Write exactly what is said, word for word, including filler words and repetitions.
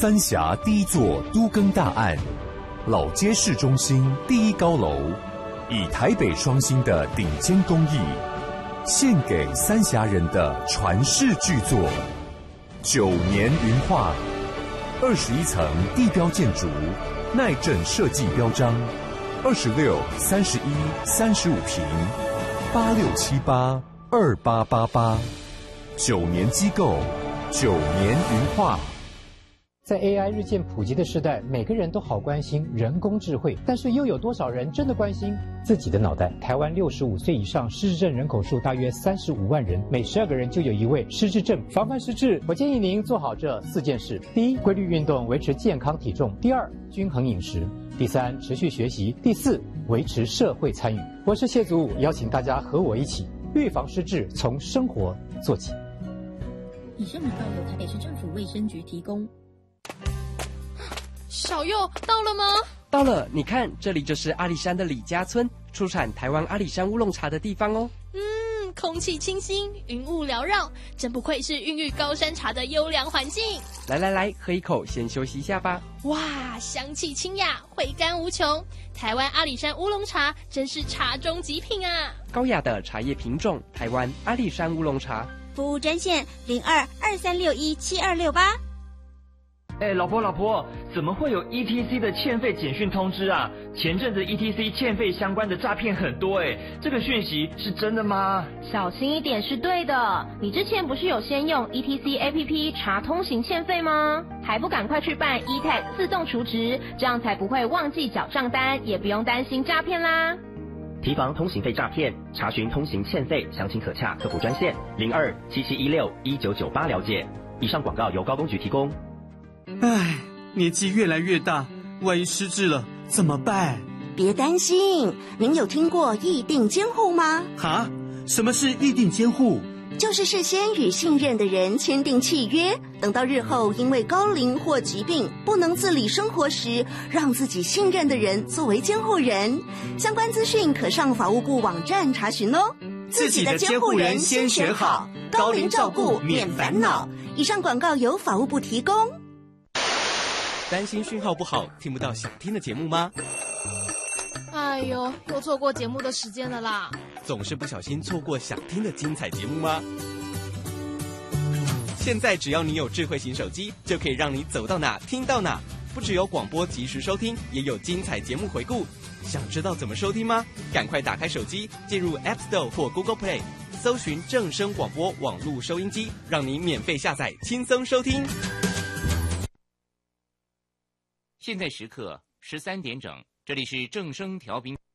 三峡第一座都更大案，老街市中心第一高楼，以台北双星的顶尖工艺，献给三峡人的传世巨作。九年云画，二十一层地标建筑，耐震设计标章，二十六、三十一、三十五平，八六七八二八八八，九年机构，九年云画。 在 A I 日渐普及的时代，每个人都好关心人工智慧，但是又有多少人真的关心自己的脑袋？台湾六十五岁以上失智症人口数大约三十五万人，每十二个人就有一位失智症。防范失智，我建议您做好这四件事：第一，规律运动，维持健康体重；第二，均衡饮食；第三，持续学习；第四，维持社会参与。我是谢祖武，邀请大家和我一起预防失智，从生活做起。 以上广告由台北市政府卫生局提供。 小佑到了吗？ 到了，你看，这里就是阿里山的李家村，出产台湾阿里山乌龙茶的地方哦。 嗯，空气清新，云雾缭绕，真不愧是孕育高山茶的优良环境。 来来来，喝一口，先休息一下吧。 哇，香气清雅，回甘无穷。台湾阿里山乌龙茶真是茶中极品啊！ 高雅的茶叶品种，台湾阿里山乌龙茶。 服务专线零二二三六一七二六八。 哎，老婆老婆，怎么会有 E T C 的欠费简讯通知啊？前阵子 E T C 欠费相关的诈骗很多哎，这个讯息是真的吗？ 小心一点是对的。你之前不是有先用 E T C A P P 查通行欠费吗？还不赶快去办 E T A G 自动储值，这样才不会忘记缴账单，也不用担心诈骗啦。 提防通行费诈骗，查询通行欠费，详情可洽客服专线零二七七一六一九九八了解。以上广告由高工局提供。 唉，年纪越来越大，万一失智了怎么办？ 别担心，您有听过意定监护吗？ 哈？什么是意定监护？ 就是事先与信任的人签订契约，等到日后因为高龄或疾病不能自理生活时，让自己信任的人作为监护人。相关资讯可上法务部网站查询哦。 自己的监护人先选好，高龄照顾免烦恼。 以上广告由法务部提供。 担心讯号不好，听不到想听的节目吗？ 哎呦，又错过节目的时间了啦！ 总是不小心错过想听的精彩节目吗？现在只要你有智慧型手机，就可以让你走到哪听到哪。不只有广播及时收听，也有精彩节目回顾。想知道怎么收听吗？赶快打开手机，进入 App Store 或 Google Play， 搜寻正声广播网络收音机，让你免费下载，轻松收听。 现在时刻十三点整，这里是正声调频。